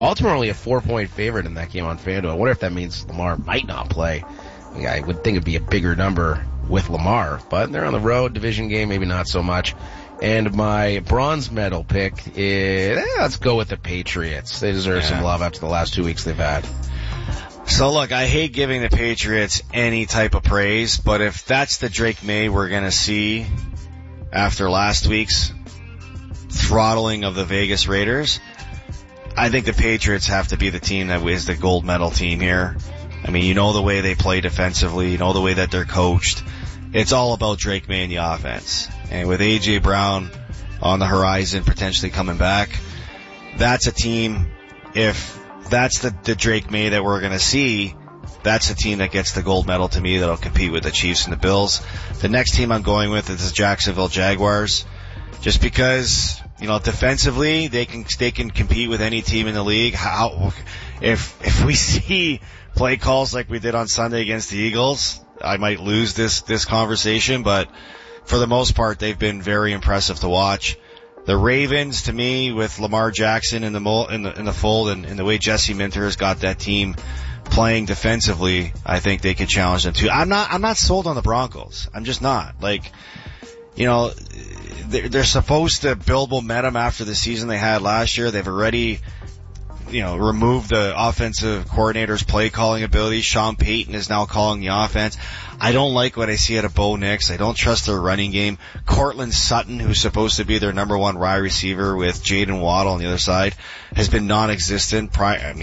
Baltimore only a 4-point favorite in that game on FanDuel. I wonder if that means Lamar might not play. I would think it'd be a bigger number with Lamar, but they're on the road, division game, maybe not so much. And my bronze medal pick is, let's go with the Patriots. They deserve some love after the last 2 weeks they've had. So look, I hate giving the Patriots any type of praise, but if that's the Drake May we're going to see after last week's throttling of the Vegas Raiders, I think the Patriots have to be the team that is the gold medal team here. I mean, you know the way they play defensively, you know the way that they're coached. It's all about Drake May and the offense. And with A.J. Brown on the horizon potentially coming back, that's a team, if that's the Drake May that we're going to see, that's the team that gets the gold medal to me that'll compete with the Chiefs and the Bills. The next team I'm going with is the Jacksonville Jaguars, just because, you know, defensively they can compete with any team in the league. If we see play calls like we did on Sunday against the Eagles, I might lose this conversation, but for the most part, they've been very impressive to watch. The Ravens, to me, with Lamar Jackson in the fold and the way Jesse Minter has got that team playing defensively, I think they could challenge them too. I'm not sold on the Broncos. I'm just not. Like, you know, they're supposed to build momentum after the season they had last year. They've already, you know, removed the offensive coordinator's play calling ability. Sean Payton is now calling the offense. I don't like what I see out of Bo Nix. I don't trust their running game. Cortland Sutton, who's supposed to be their number one wide receiver with Jaden Waddle on the other side, has been non-existent prior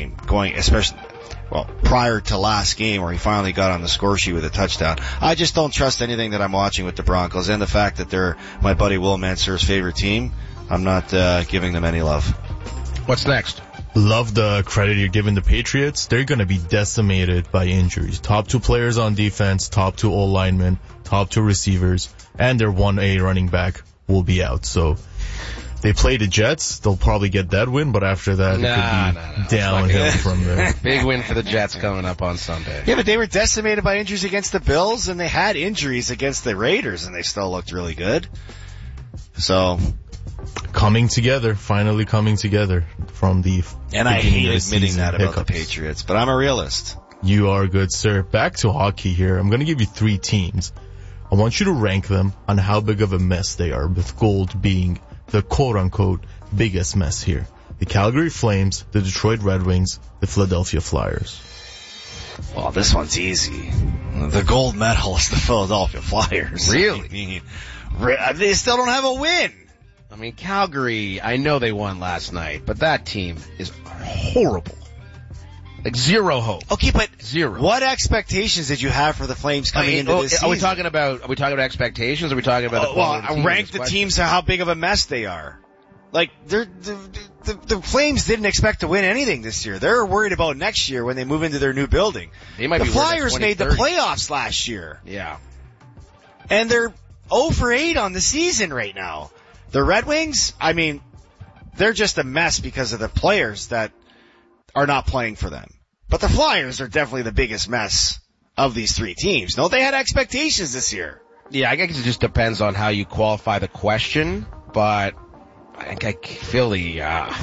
to last game where he finally got on the score sheet with a touchdown. I just don't trust anything that I'm watching with the Broncos, and the fact that they're my buddy Will Mansour's favorite team, I'm not giving them any love. What's next? Love the credit you're giving the Patriots. They're going to be decimated by injuries. Top 2 players on defense, top 2 O-linemen, top 2 receivers, and their 1A running back will be out. So they play the Jets. They'll probably get that win, but after that, it could be downhill from there. Big win for the Jets coming up on Sunday. Yeah, but they were decimated by injuries against the Bills, and they had injuries against the Raiders, and they still looked really good. So, finally coming together from the and I hate admitting that about the Patriots, but I'm a realist. You are good, sir. Back to hockey here. I'm going to give you 3 teams. I want you to rank them on how big of a mess they are, with gold being the quote-unquote biggest mess here. The Calgary Flames, the Detroit Red Wings, the Philadelphia Flyers. Well, this one's easy. The gold medal is the Philadelphia Flyers. Really? They still don't have a win. I mean, Calgary, I know they won last night, but that team is horrible. Like, zero hope. Okay, but zero. What expectations did you have for the Flames coming into this season? Are we talking about expectations? Or are we talking about rank the teams to how big of a mess they are. Like, the Flames didn't expect to win anything this year. They're worried about next year when they move into their new building. The Flyers made the playoffs last year. Yeah. And they're 0-8 on the season right now. The Red Wings, I mean, they're just a mess because of the players that are not playing for them. But the Flyers are definitely the biggest mess of these 3 teams. No, they had expectations this year. Yeah, I guess it just depends on how you qualify the question, but I think Philly,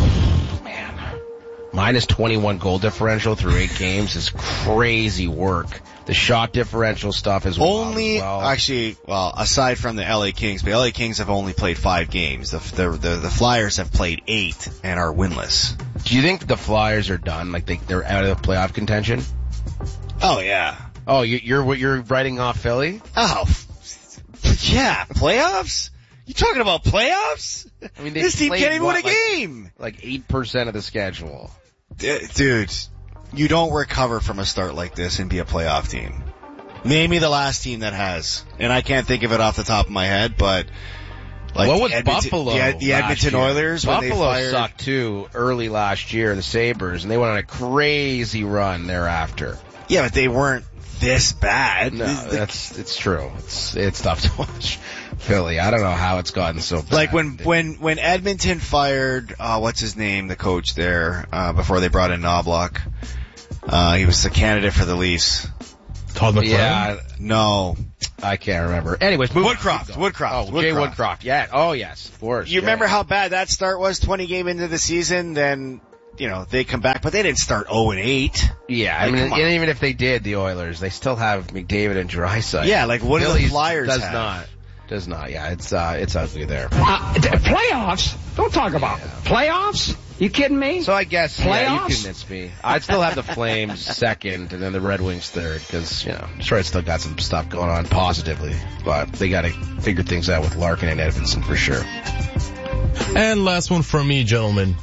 minus 21 goal differential through 8 games is crazy work. The shot differential stuff is aside from the LA Kings, but LA Kings have only played 5 games. The Flyers have played 8 and are winless. Do you think the Flyers are done? Like they're out of the playoff contention? Oh yeah. Oh, you're writing off Philly? Oh, yeah, playoffs? You talking about playoffs? I mean, this team can't even win a game. Like 8% of the schedule. Dude, you don't recover from a start like this and be a playoff team. Name me the last team that has. And I can't think of it off the top of my head, but like what was Buffalo? The Edmonton Oilers when Buffalo they fired. sucked too early last year, the Sabres, and they went on a crazy run thereafter. Yeah, but they weren't this bad. No, it's true. It's tough to watch Philly. I don't know how it's gotten so bad. Like when Edmonton fired what's his name, the coach there, before they brought in Knobloch. He was the candidate for the Leafs. Todd McLaren? Yeah. No. I can't remember. Anyways, Woodcroft. Jay Woodcroft. Yeah. Oh, yes. Of course. You remember how bad that start was 20 game into the season? Then they come back, but they didn't start 0-8. Yeah, I mean, and even if they did, the Oilers, they still have McDavid and Draisaitl. Yeah, like what do the Flyers does have? Does not. Yeah, it's ugly there. Playoffs? Don't talk about playoffs. You kidding me? So I guess playoffs? You convinced me. I'd still have the Flames second, and then the Red Wings third, because Detroit still got some stuff going on positively, but they got to figure things out with Larkin and Edvinsson for sure. And last one from me, gentlemen.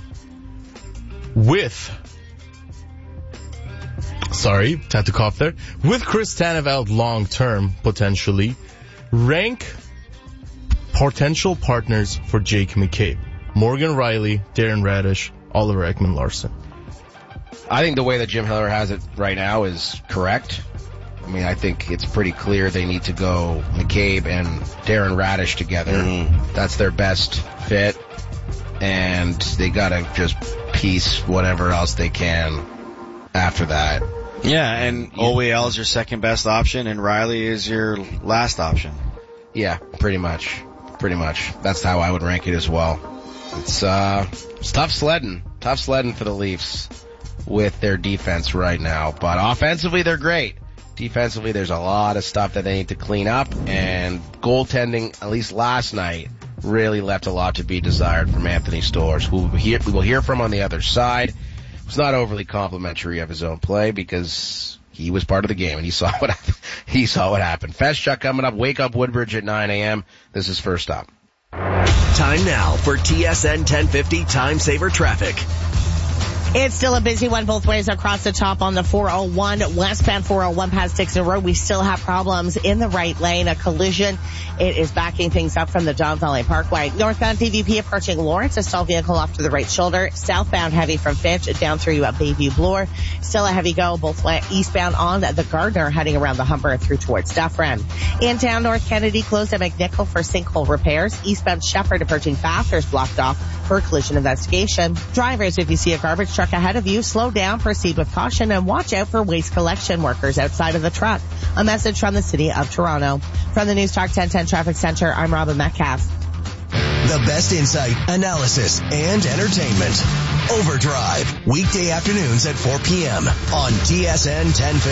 Had to cough there. With Chris Tanev out long term, potentially, rank potential partners for Jake McCabe. Morgan Rielly, Darren Radish, Oliver Ekman-Larsson. I think the way that Jim Hiller has it right now is correct. I mean, I think it's pretty clear they need to go McCabe and Darren Radish together. Mm-hmm. That's their best fit. And they gotta just piece whatever else they can after that. Yeah, and OEL is your second best option, and Rielly is your last option. Yeah, pretty much. That's how I would rank it as well. It's tough sledding for the Leafs with their defense right now. But offensively, they're great. Defensively, there's a lot of stuff that they need to clean up, and goaltending, at least last night, really left a lot to be desired from Anthony Stolarz, who we will hear from on the other side. It was not overly complimentary of his own play because he was part of the game and he saw what happened. Festchuck coming up. Wake Up Woodbridge at 9 a.m. This is First Up. Time now for TSN 1050 Time Saver Traffic. It's still a busy one both ways across the top on the 401, westbound 401 past Dixon Road. We still have problems in the right lane, a collision. It is backing things up from the Don Valley Parkway. Northbound DVP approaching Lawrence, a stalled vehicle off to the right shoulder. Southbound heavy from Finch down through Bayview Bloor. Still a heavy go both way eastbound on the Gardner heading around the Humber through towards Dufferin. In town, North Kennedy closed at McNichol for sinkhole repairs. Eastbound Shepherd approaching Bathurst blocked off for collision investigation. Drivers, if you see a garbage truck ahead of you, slow down, proceed with caution, and watch out for waste collection workers outside of the truck. A message from the City of Toronto. From the News Talk 1010 Traffic Center, I'm Robin Metcalf. The best insight, analysis, and entertainment. Overdrive, weekday afternoons at 4 p.m. on TSN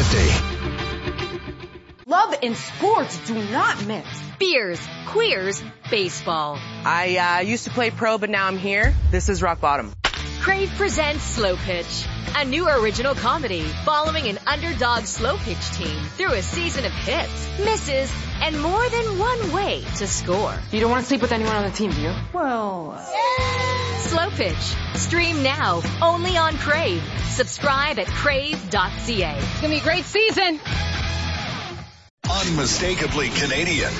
1050. Love and sports do not mix. Beers, queers, baseball. I used to play pro, but now I'm here. This is rock bottom. Crave presents Slow Pitch, a new original comedy following an underdog slow pitch team through a season of hits, misses, and more than one way to score. You don't want to sleep with anyone on the team, do you? Well, Slow Pitch. Stream now, only on Crave. Subscribe at crave.ca. it's gonna be a great season. Unmistakably Canadian.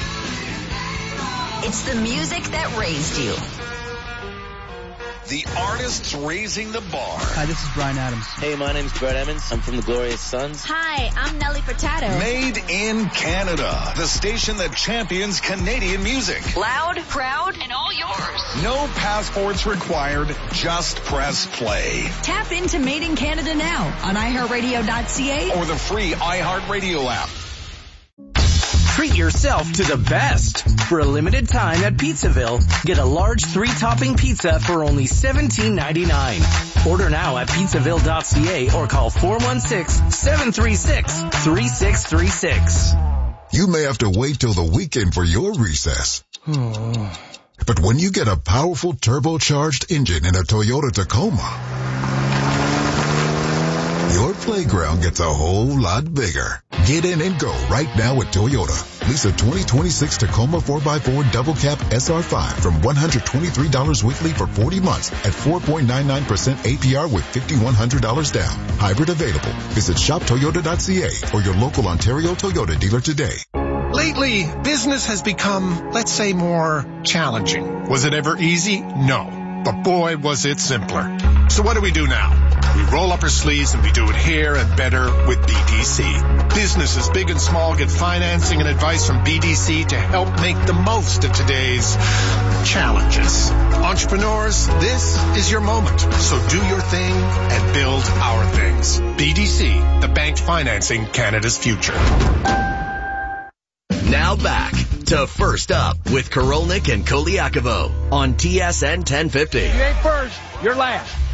It's the music that raised you. The artists raising the bar. Hi, this is Bryan Adams. Hey, my name's Brett Emmons. I'm from the Glorious Sons. Hi, I'm Nelly Furtado. Made in Canada. The station that champions Canadian music. Loud, proud, and all yours. No passports required. Just press play. Tap into Made in Canada now on iHeartRadio.ca or the free iHeartRadio app. Treat yourself to the best. For a limited time at Pizzaville, get a large 3-topping pizza for only $17.99. Order now at Pizzaville.ca or call 416-736-3636. You may have to wait till the weekend for your recess. But when you get a powerful turbocharged engine in a Toyota Tacoma, your playground gets a whole lot bigger. Get in and go right now at Toyota. Lease a 2026 Tacoma 4x4 Double Cab SR5 from $123 weekly for 40 months at 4.99% APR with $5,100 down. Hybrid available. Visit shoptoyota.ca or your local Ontario Toyota dealer today. Lately, business has become, let's say, more challenging. Was it ever easy? No. But boy, was it simpler. So what do we do now? We roll up our sleeves and we do it here and better with BDC. Businesses big and small get financing and advice from BDC to help make the most of today's challenges. Entrepreneurs, this is your moment. So do your thing and build our things. BDC, the bank financing Canada's future. Now back to First Up with Korolnik and Koliakovo on TSN 1050. You ain't first, you're last.